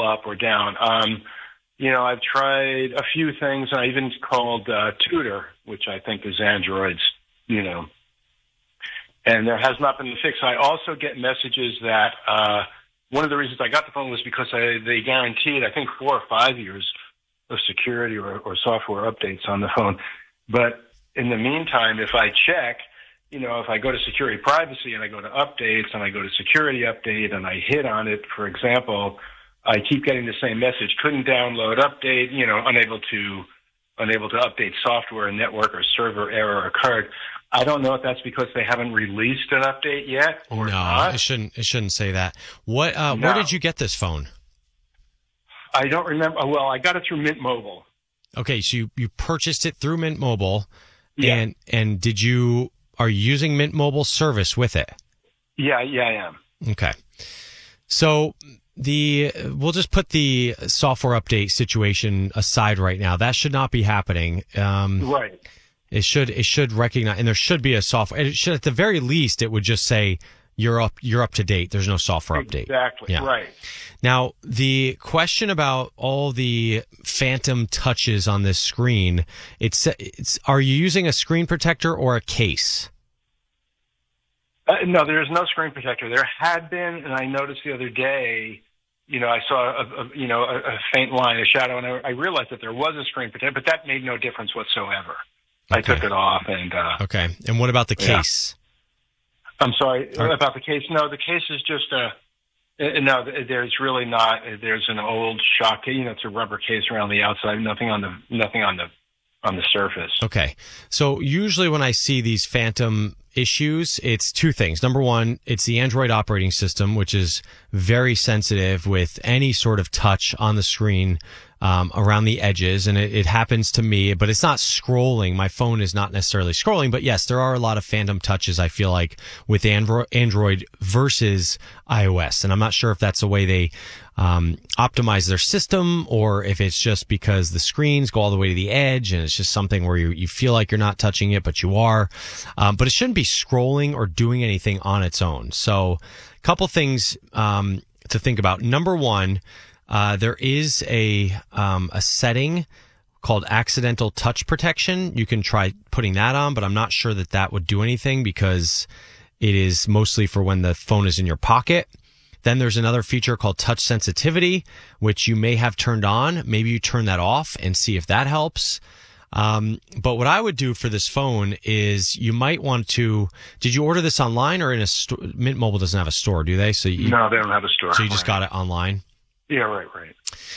up or down. I've tried a few things. I even called Tutor, which I think is Android's, and there has not been a fix. I also get messages that one of the reasons I got the phone was because they guaranteed, I think, 4 or 5 years of security or software updates on the phone. But in the meantime, if I check, if I go to security privacy and I go to updates and I go to security update and I hit on it, for example, I keep getting the same message: couldn't download update, unable to update software, and network or server error occurred. I don't know if that's because they haven't released an update yet or not. No, it shouldn't say that. What? No. Where did you get this phone? I don't remember. Well, I got it through Mint Mobile. Okay, so you purchased it through Mint Mobile, Yeah. and are you using Mint Mobile service with it? Yeah, I am. Okay, so we'll just put the software update situation aside right now. That should not be happening. Right. It should recognize, and there should be a software. It should, at the very least, it would just say you're up to date. There's no software update. Exactly. Yeah. Right. Now, the question about all the phantom touches on this screen, it's are you using a screen protector or a case? No, there is no screen protector. There had been, and I noticed the other day, I saw a faint line, a shadow, and I realized that there was a screen protector, but that made no difference whatsoever. Okay. I took it off, and okay. And what about the case? I'm sorry about the case. No, the case is just no. There's really not. There's an old shock. It's a rubber case around the outside. Nothing on the surface. Okay. So usually when I see these phantom issues, it's two things. Number one, it's the Android operating system, which is very sensitive with any sort of touch on the screen around the edges. And it happens to me, but it's not scrolling. My phone is not necessarily scrolling. But yes, there are a lot of phantom touches, I feel like, with Android versus iOS. And I'm not sure if that's the way they optimize their system, or if it's just because the screens go all the way to the edge and it's just something where you feel like you're not touching it, but you are. But it shouldn't be scrolling or doing anything on its own. So a couple things to think about. Number one, there is a setting called accidental touch protection. You can try putting that on, but I'm not sure that would do anything because it is mostly for when the phone is in your pocket. Then there's another feature called touch sensitivity, which you may have turned on. Maybe you turn that off and see if that helps. But what I would do for this phone is you might want to, did you order this online or in a store? Mint Mobile doesn't have a store, do they? No, they don't have a store. So you just got it online? Yeah, right.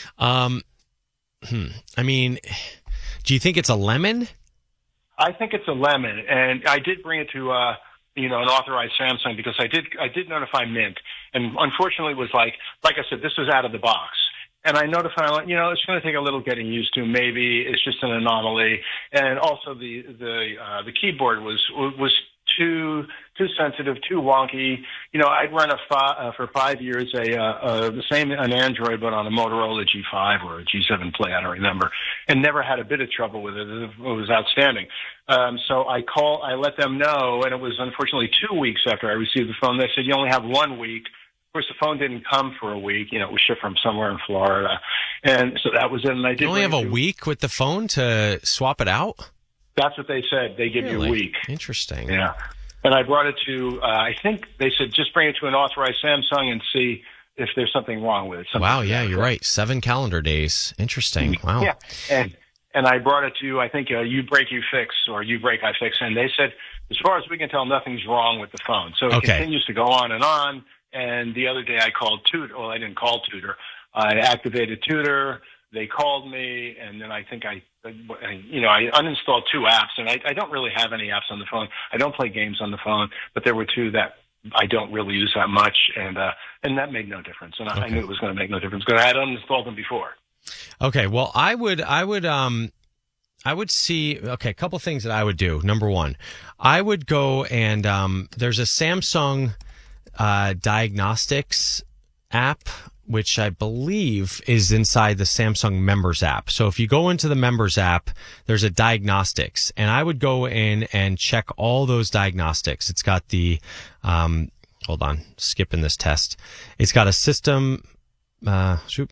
I mean, do you think it's a lemon? I think it's a lemon, and I did bring it to an authorized Samsung because I did notify Mint, and unfortunately it was like I said, this was out of the box, and I notified, it's going to take a little getting used to. Maybe it's just an anomaly, and also the keyboard was too sensitive, too wonky. I'd run for 5 years the same an Android, but on a Motorola G5 or a G7 Play, I don't remember, and never had a bit of trouble with it. It was outstanding. So I let them know, and it was unfortunately 2 weeks after I received the phone. They said, you only have 1 week. Of course, the phone didn't come for a week. It was shipped from somewhere in Florida, and so that was it. And I did. You only have a week with the phone to swap it out? That's what they said. They give you a week. Interesting. Yeah. And I brought it to, I think they said, just bring it to an authorized Samsung and see if there's something wrong with it. Wow, yeah, you're right. 7 calendar days. Interesting. Wow. Yeah. And I brought it to, I think, You Break, You Fix, or You Break, I Fix. And they said, as far as we can tell, nothing's wrong with the phone. So it continues to go on. And the other day I called Tutor. Well, I didn't call Tutor. I activated Tutor. They called me, and then I think I uninstalled 2 apps, and I don't really have any apps on the phone. I don't play games on the phone, but there were 2 that I don't really use that much, and that made no difference. And I knew it was going to make no difference because I had uninstalled them before. Okay, well, I would see, a couple things that I would do. Number one, I would go and there's a Samsung diagnostics app, which I believe is inside the Samsung Members app. So if you go into the Members app, there's a diagnostics, and I would go in and check all those diagnostics. It's got the, hold on, skipping this test. It's got a system,